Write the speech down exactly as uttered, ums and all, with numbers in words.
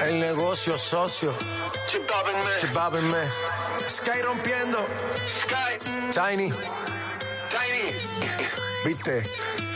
El negocio socio. Chipábenme. Sky rompiendo. Sky. Tiny. Tiny. Viste.